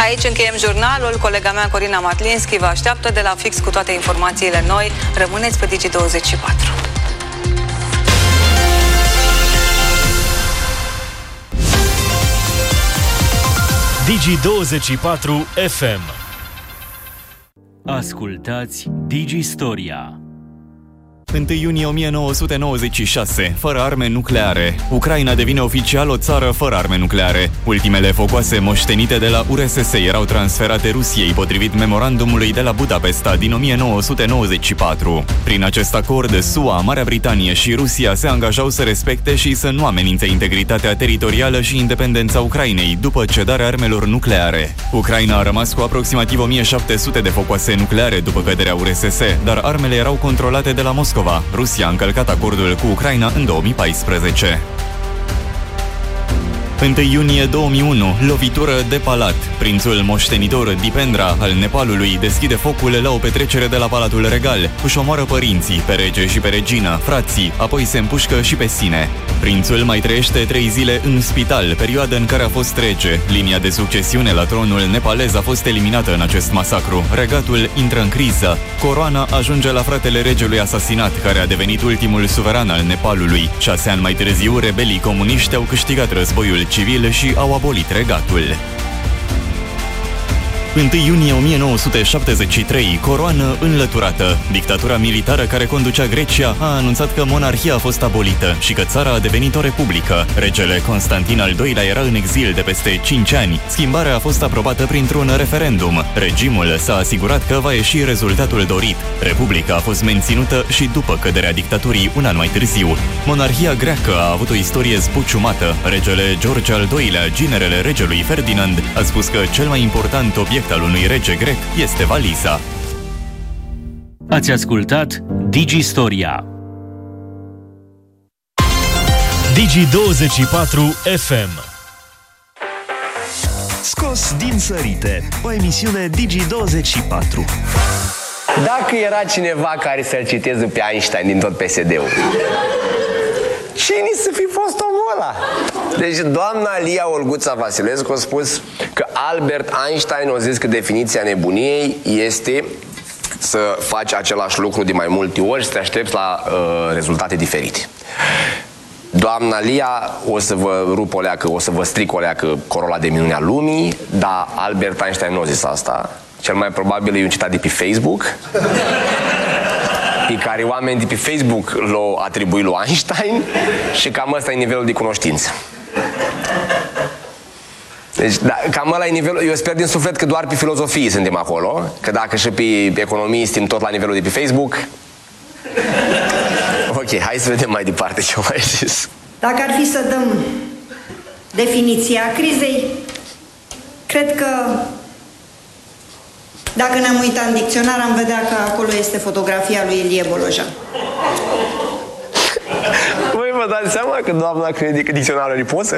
Aici încheiem jurnalul. Colega mea, Corina Matlinski, vă așteaptă de la fix cu toate informațiile noi. Rămâneți pe Digi24. Digi24 FM. Ascultați Digistoria. 1 iunie 1996, fără arme nucleare. Ucraina devine oficial o țară fără arme nucleare. Ultimele focoase moștenite de la URSS erau transferate Rusiei, potrivit memorandumului de la Budapesta din 1994. Prin acest acord, SUA, Marea Britanie și Rusia se angajau să respecte și să nu amenințe integritatea teritorială și independența Ucrainei după cedarea armelor nucleare. Ucraina a rămas cu aproximativ 1700 de focoase nucleare după căderea URSS, dar armele erau controlate de la Moscova. Rusia a încălcat acordul cu Ucraina în 2014. 1 iunie 2001, lovitură de palat. Prințul moștenitor Dipendra al Nepalului deschide focul la o petrecere de la Palatul Regal. Își omoară părinții, pe rege și pe regină, frații, apoi se împușcă și pe sine. Prințul mai trăiește 3 zile în spital, perioadă în care a fost rege. Linia de succesiune la tronul nepalez a fost eliminată în acest masacru. Regatul intră în criză. Coroana ajunge la fratele regelui asasinat, care a devenit ultimul suveran al Nepalului. 6 ani mai târziu, rebelii comuniști au câștigat războiul civil și au abolit regatul. 1 iunie 1973, coroană înlăturată. Dictatura militară care conducea Grecia a anunțat că monarhia a fost abolită și că țara a devenit o republică. Regele Constantin al II-lea era în exil de peste 5 ani. Schimbarea a fost aprobată printr-un referendum. Regimul s-a asigurat că va ieși rezultatul dorit. Republica a fost menținută și după căderea dictaturii un an mai târziu. Monarhia greacă a avut o istorie zbuciumată. Regele George al II-lea, ginerele regelui Ferdinand, a spus că cel mai important obiect al unui rege grec este valiza. Ați ascultat Digistoria. Digi24 FM. Scos din sărite, o emisiune Digi24. Dacă era cineva care să-l citeze pe Einstein din tot PSD-ul, cine să fi fost omul ăla? Deci doamna Lia Olguța Vasilescu a spus că Albert Einstein a zis că definiția nebuniei este să faci același lucru de mai multe ori și să te aștepți la rezultate diferite. Doamna Lia, o să vă rup o leacă, o să vă stric o leacă corola de minunea lumii, dar Albert Einstein nu a zis asta. Cel mai probabil e un citat de pe Facebook, pe care oamenii de pe Facebook l-au atribuit lui Einstein și cam ăsta e nivelul de cunoștință. Deci, da, cam ăla e nivelul. Eu sper din suflet că doar pe filozofie suntem acolo, că dacă și pe economie suntem tot la nivelul de pe Facebook. Ok, hai să vedem mai departe ce mai zis. Dacă ar fi să dăm definiția crizei, cred că dacă ne-am uitat în dicționar, am vedea că acolo este fotografia lui Ilie Bolojan. Voi vă dați seama că doamna crede că dicționarul are poză?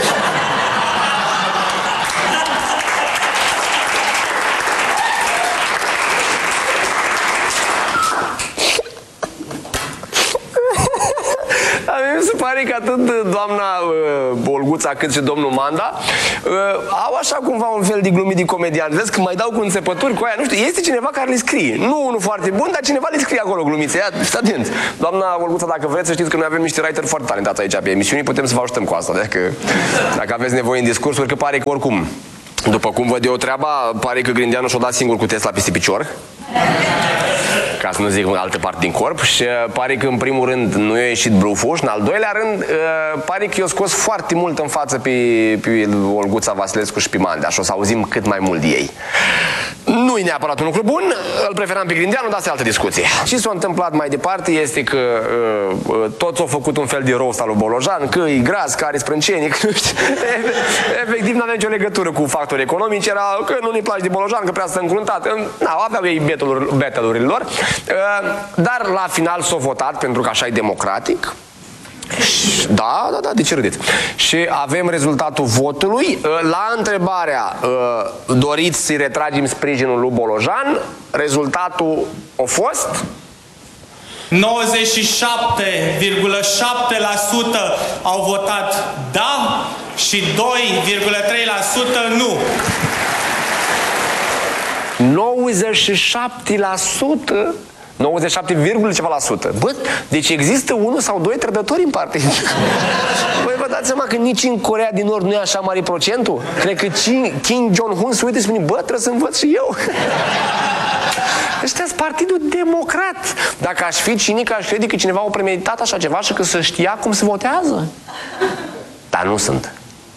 Mi se pare că atât doamna Olguța cât și domnul Manda au așa cumva un fel de glumit de comedian. Vezi că mai dau cu înțepături cu aia, nu știu, este cineva care le scrie. Nu unul foarte bun, dar cineva le scrie acolo glumițe. Ia, fiți atenți. Doamna Olguța, dacă vreți să știți că noi avem niște writer foarte talentați aici pe emisiuni, putem să vă ajutăm cu asta. Dacă aveți nevoie în discursuri, că pare că oricum, după cum văd eu treaba, pare că Grindeanu și-o dat singur cu Tesla peste picior. Ca să nu zic în altă parte din corp. Și pare că în primul rând nu i-a ieșit bluful și în al doilea rând pare că i-a scos foarte mult în față pe Olguța Vasilescu și pe Mandea și o să auzim cât mai mult de ei. Nu e neapărat un lucru bun, îl preferam pe Grindeanu, dar asta e altă discuție. Ce s-a întâmplat mai departe este că toți au făcut un fel de roast al lui Bolojan, că e gras, că are sprâncenic, nu știu. Efectiv n-avea nicio legătură cu factori economici, era că nu ne place de Bolojan, că prea sunt încruntat. Aveau ei betelurile lor, dar la final s-a votat pentru că așa e democratic. Da, de ce râdeți? Și avem rezultatul votului. La întrebarea doriți să-i retragem sprijinul lui Bolojan, rezultatul a fost 97,7% au votat da și 2,3% nu. 97 virgulă ceva la sută. Bă, deci există unul sau doi trădători în partid. Băi, vă dați seama că nici în Coreea din Nord nu e așa mare procentul? Cred că Kim Jong-un se uită și spune, bă, trebuie să învăț și eu. Ăștia-s Partidul Democrat. Dacă aș fi cinic, aș crede că cineva a premeditat așa ceva și că să știa cum se votează. Dar nu sunt.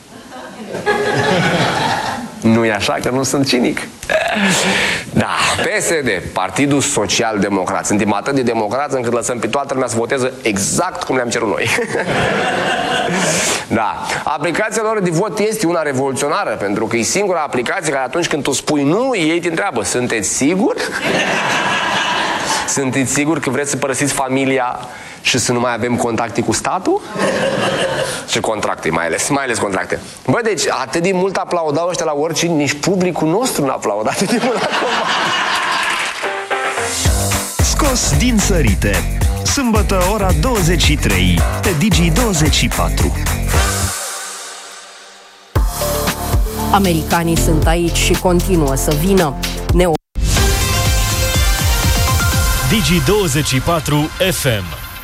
Nu e așa că nu sunt cinic? Da, PSD, Partidul Social Democrat. Suntem atât de democrați încât lăsăm pe toată lumea să voteze exact cum le-am cerut noi. Da, aplicația lor de vot este una revoluționară, pentru că e singura aplicație care atunci când tu spui nu, ei te întreabă, sunteți siguri? Sunteți siguri că vreți să părăsiți familia și să nu mai avem contacte cu statul? Și contracte, mai ales contracte. Bă, deci, atât de mult aplaudau ăștia la oricine, nici publicul nostru n-a aplaudat atât de mult acum. Scos din sărite. Sâmbătă, ora 23, pe Digi24. Americanii sunt aici și continuă să vină. Digi24 FM.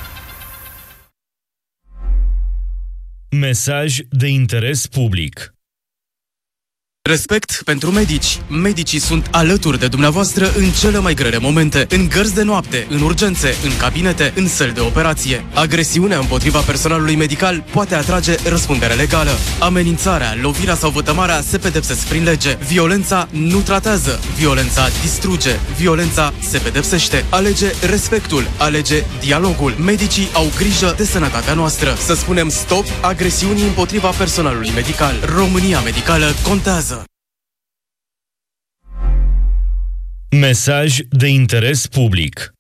Mesaj de interes public. Respect pentru medici. Medicii sunt alături de dumneavoastră în cele mai grele momente, în gărzi de noapte, în urgențe, în cabinete, în săli de operație. Agresiunea împotriva personalului medical poate atrage răspundere legală. Amenințarea, lovirea sau vătămarea se pedepsesc prin lege. Violența nu tratează, violența distruge, violența se pedepsește. Alege respectul, alege dialogul. Medicii au grijă de sănătatea noastră. Să spunem stop agresiunii împotriva personalului medical. România medicală contează. Mesaj de interes public.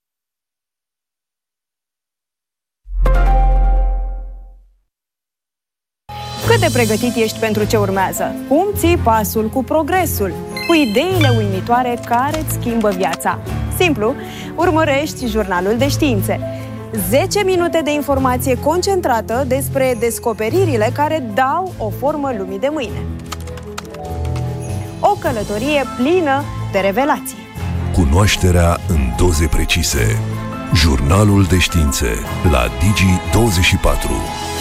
Cât de pregătit ești pentru ce urmează? Cum ții pasul cu progresul? Cu ideile uimitoare care îți schimbă viața? Simplu, urmărești Jurnalul de Științe. 10 minute de informație concentrată despre descoperirile care dau o formă lumii de mâine. O călătorie plină de revelații. Cunoașterea în doze precise. Jurnalul de Științe la Digi24.